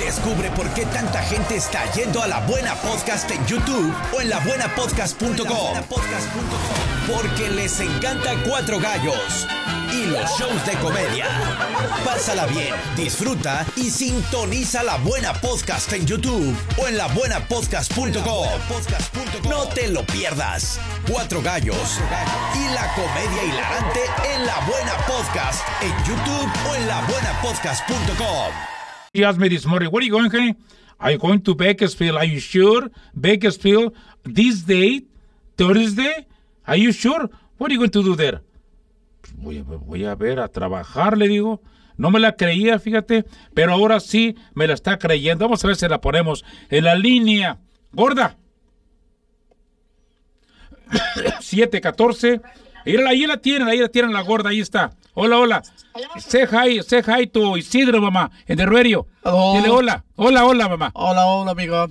Descubre por qué tanta gente está yendo a La Buena Podcast en YouTube o en labuenapodcast.com. Porque les encanta Cuatro Gallos y los shows de comedia. Pásala bien, disfruta y sintoniza La Buena Podcast en YouTube o en labuenapodcast.com. No te lo pierdas. Cuatro Gallos y la comedia hilarante en La Buena Podcast en YouTube o en labuenapodcast.com. He asked me this morning, where are you going, honey? Are you going to Bakersfield? Are you sure? Bakersfield, this date, Thursday? Are you sure? What are you going to do there? Voy a ver, a trabajar, le digo. No me la creía, fíjate, pero ahora sí me la está creyendo. Vamos a ver si la ponemos en la línea. Gorda. 714. Ahí la tienen la gorda, ahí está. Hola. Say hi to Isidro, mamá, en the radio. Hello. Dile hola, mamá. Hola, amigo.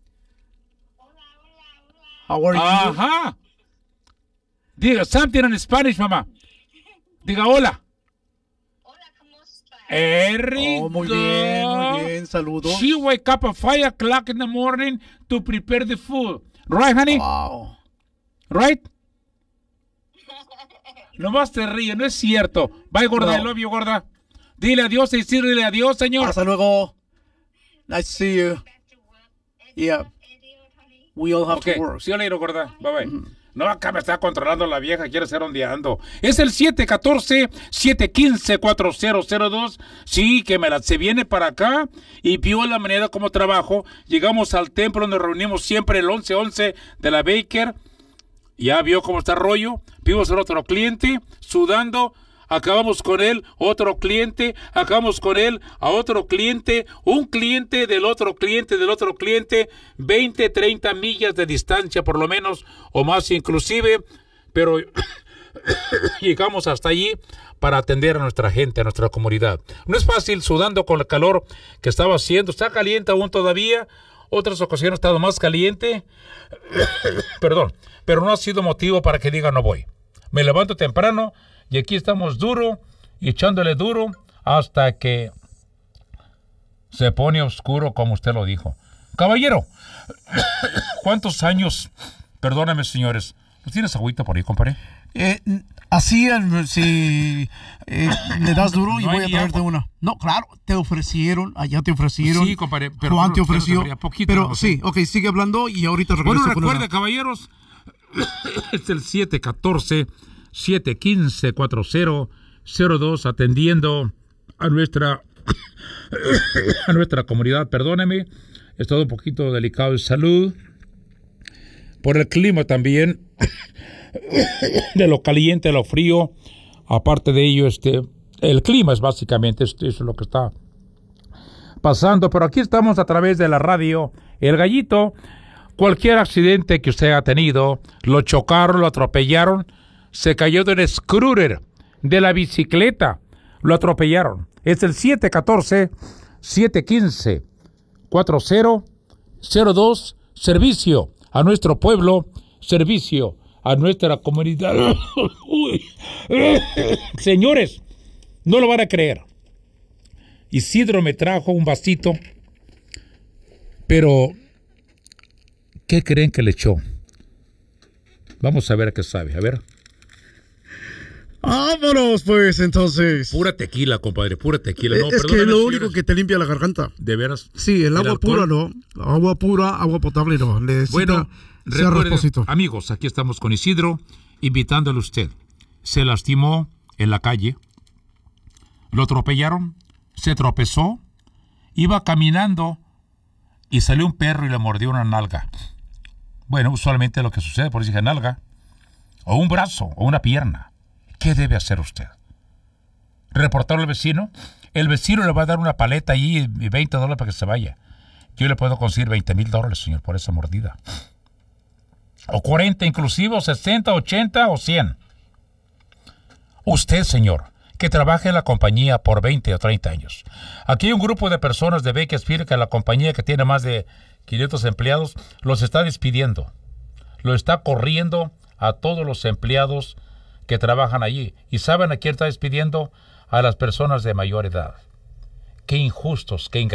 How are you? Ajá. Diga something in Spanish, mamá. Diga hola. ¿Cómo estás? Muy bien, saludos. She wake up at 5 o'clock in the morning to prepare the food. Right, honey? Wow. Right? Nomás te ríe, no es cierto. Bye, gorda, No. I love you, gorda. Dile adiós, Isidro, dile adiós, señor. Hasta luego. Nice to see you. Back to work. Yeah. Honey. We all have Ok, to work. see you later, gorda. Bye. No, acá me está controlando la vieja, quiere ser ondeando. Es el 714-715-4002. Sí, que se viene para acá y vio la manera como trabajo. Llegamos al templo donde reunimos siempre el 11-11 de la Baker. Ya vio cómo está el rollo. Vimos al otro cliente sudando. Acabamos con él, otro cliente, acabamos con él, a otro cliente, un cliente del otro cliente, 20, 30 millas de distancia por lo menos, o más inclusive, pero llegamos hasta allí para atender a nuestra gente, a nuestra comunidad. No es fácil sudando con el calor que estaba haciendo, está caliente aún todavía, otras ocasiones ha estado más caliente, perdón, pero no ha sido motivo para que diga no voy. Me levanto temprano, y aquí estamos duro y echándole duro hasta que se pone oscuro, como usted lo dijo. Caballero, ¿cuántos años? Perdóname, señores. ¿Tienes agüita por ahí, compadre? Así, si le das duro y No voy a hay traerte agua. una. No, claro, allá te ofrecieron. Sí, compadre. Pero Juan te ofreció. poquito, Pero ¿no? sí, ok, sigue hablando y ahorita regreso. Bueno, con recuerde, una. caballeros, es el 714-715-4002, atendiendo a nuestra comunidad. Perdóneme, he estado un poquito delicado de salud por el clima también, de lo caliente a lo frío. Aparte de ello, el clima es básicamente eso es lo que está pasando. Pero aquí estamos a través de la radio El Gallito. Cualquier accidente que usted haya tenido, lo chocaron, lo atropellaron, se cayó de un scooter, de la bicicleta, lo atropellaron. Es el 714-715-4002, servicio a nuestro pueblo, servicio a nuestra comunidad. Uy. Señores, no lo van a creer. Isidro me trajo un vasito, pero ¿qué creen que le echó? Vamos a ver qué sabe, a ver. Vámonos, pues, entonces. Pura tequila, compadre, pura tequila. No, Es que es lo único que te limpia la garganta. ¿De veras? Sí, el agua alcohol? pura no. Agua pura, agua potable no. Bueno, sea recuerde, reposito. amigos, aquí estamos con Isidro, invitándole a usted. Se lastimó en la calle, lo atropellaron, se tropezó, iba caminando y salió un perro y le mordió una nalga. Bueno, usualmente lo que sucede, por eso dije nalga, o un brazo, o una pierna. ¿Qué debe hacer usted? ¿Reportarlo al vecino? El vecino le va a dar una paleta allí y $20 para que se vaya. Yo le puedo conseguir $20,000, señor, por esa mordida. O 40 inclusive, o 60, 80 o 100. Usted, señor, que trabaja en la compañía por 20 o 30 años. Aquí hay un grupo de personas de Bakersfield que la compañía que tiene más de 500 empleados los está despidiendo. Lo está corriendo a todos los empleados que trabajan allí. ¿Y saben a quién está despidiendo? A las personas de mayor edad. Qué injustos, qué